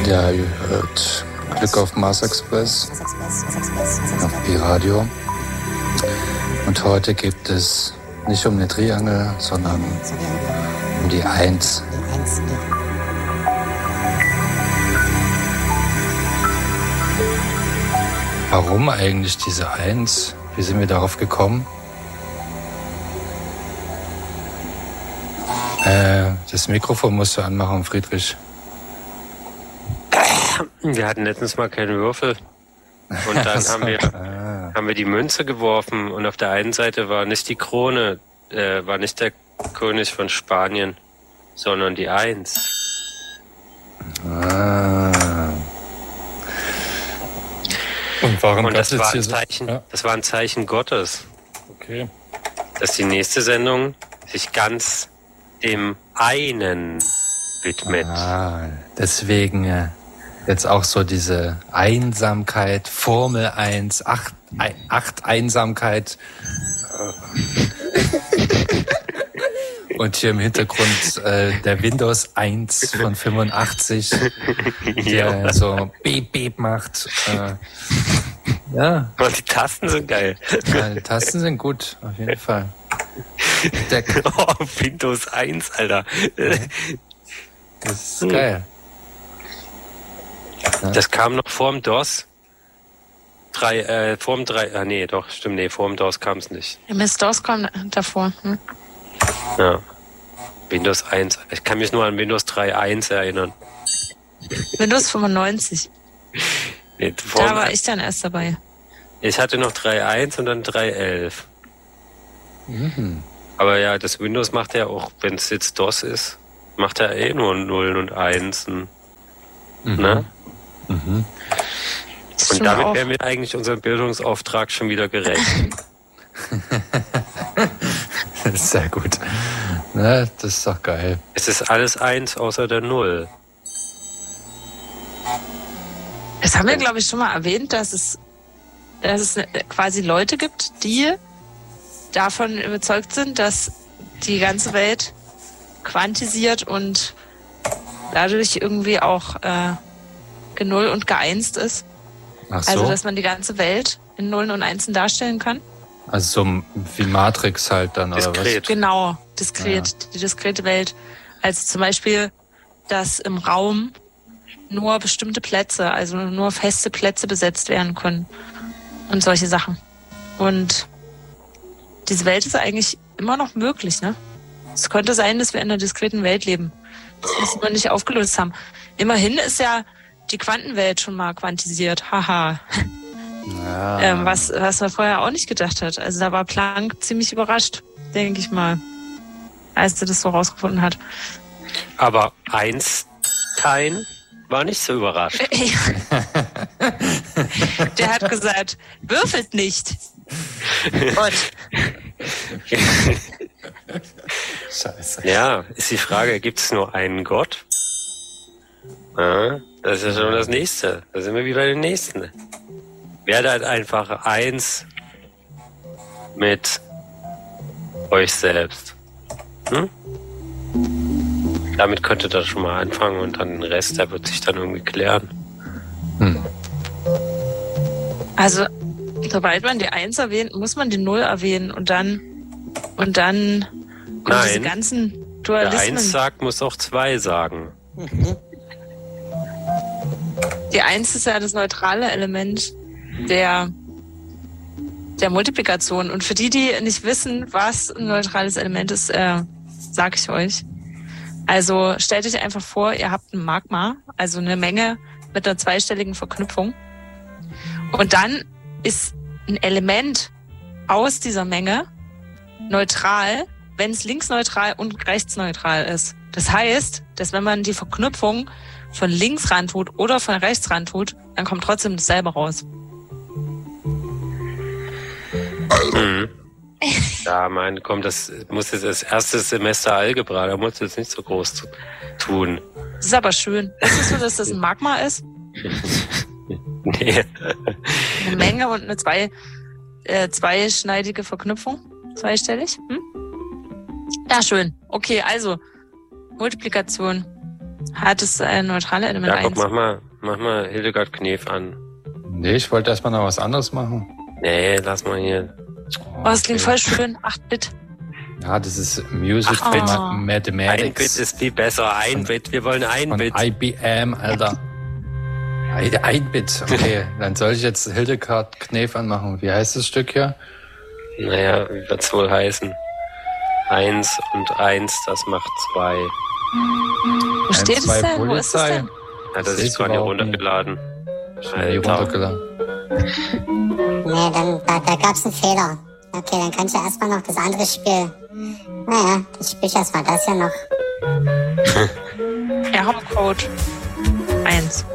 Ja, ihr hört Glück auf Mars Express auf Pi-Radio. Und heute geht es nicht um eine Triangel, sondern um die Eins. Warum eigentlich diese Eins? Wie sind wir darauf gekommen? Das Mikrofon musst du anmachen, Friedrich. Wir hatten letztens mal keinen Würfel. Und dann haben wir die Münze geworfen und auf der einen Seite war nicht die Krone, war nicht der König von Spanien, sondern die Eins. Und warum und das war ein Zeichen, das war ein Zeichen Gottes. Okay. Dass die nächste Sendung sich ganz dem einen widmet. Deswegen jetzt auch so diese Einsamkeit, Formel 1, 8 Einsamkeit. Und hier im Hintergrund der Windows 1 von 85, der so Beep Beep macht. Ja. Und die Tasten sind geil. Ja, die Tasten sind gut, auf jeden Fall. Windows 1, Alter. Das ist geil. Ja. Das kam noch vorm DOS. Vorm DOS kam es nicht. MS-DOS kam davor. Ja. Windows 1. Ich kann mich nur an Windows 3.1 erinnern. Windows 95. Nee, da war ich dann erst dabei. Ich hatte noch 3.1 und dann 3.11. Mhm. Aber ja, das Windows macht ja auch, wenn es jetzt DOS ist, macht er nur Nullen und Einsen. Ne? Mhm. Und damit wären wir eigentlich unserem Bildungsauftrag schon wieder gerecht. Das ist sehr gut. Ne, das ist doch geil. Es ist alles 1 außer der 0. Das haben wir, glaube ich, schon mal erwähnt, dass es quasi Leute gibt, die davon überzeugt sind, dass die ganze Welt quantisiert und dadurch irgendwie auch genull und geeinst ist. Ach so. Also, dass man die ganze Welt in Nullen und Einsen darstellen kann. Also so wie Matrix halt dann, diskret. Oder was? Genau, diskret, die diskrete Welt. Also zum Beispiel, dass im Raum nur bestimmte Plätze, also nur feste Plätze besetzt werden können. Und solche Sachen. Und diese Welt ist eigentlich immer noch möglich, ne? Es könnte sein, dass wir in einer diskreten Welt leben. Das müssen wir nicht aufgelöst haben. Immerhin ist ja die Quantenwelt schon mal quantisiert. Haha. Ja. Was man vorher auch nicht gedacht hat. Also da war Planck ziemlich überrascht, denke ich mal, als er das so rausgefunden hat. Aber Einstein war nicht so überrascht. Der hat gesagt, würfelt nicht. Und Scheiße. Ja, ist die Frage, gibt es nur einen Gott? Ja, das ist ja schon das Nächste. Da sind wir wie bei den Nächsten. Werdet halt einfach eins mit euch selbst. Damit könntet ihr schon mal anfangen und dann den Rest, der wird sich dann irgendwie klären. also, sobald man die 1 erwähnt, muss man die 0 erwähnen und dann kommen diese ganzen Wer Dualismen. 1 sagt, muss auch 2 sagen. Die 1 ist ja das neutrale Element der Multiplikation. Und für die nicht wissen, was ein neutrales Element ist, sage ich euch. Also stellt euch einfach vor, ihr habt ein Magma, also eine Menge mit einer zweistelligen Verknüpfung. Und dann ist ein Element aus dieser Menge neutral, wenn es linksneutral und rechtsneutral ist. Das heißt, dass wenn man die Verknüpfung von links ran tut oder von rechts ran tut, dann kommt trotzdem dasselbe raus. Ja, das muss jetzt das erste Semester Algebra, da musst du jetzt nicht so groß tun. Das ist aber schön. Ist es so, dass das ein Magma ist? Nee. Eine Menge und eine zweischneidige Verknüpfung? Zweistellig? Ja, schön. Okay, also Multiplikation. Hat es ein neutrale Element Jakob, 1? mach mal Hildegard Knef an. Nee, ich wollte erstmal noch was anderes machen. Nee, lass mal hier. Oh, das klingt voll schön. 8-Bit. Ja, das ist Music Ach, for oh. Mathematics. 1 Bit ist viel besser. 1 Bit. Wir wollen 1 Von Bit. IBM, Alter. 1 Bit. Okay, dann soll ich jetzt Hildegard Knef anmachen. Wie heißt das Stück hier? Naja, wie wird's wohl heißen? 1 und 1, das macht 2. Wo steht es 2 denn? Wo ist es Polizei. denn? Ja, das Sehe ist ich zwar hier überhaupt runtergeladen. Schnell runtergeladen. Nee, da gab's einen Fehler. Okay, dann kannst du erstmal noch das andere Spiel. Naja, dann spiel ich erstmal das hier noch. Errorcode 1.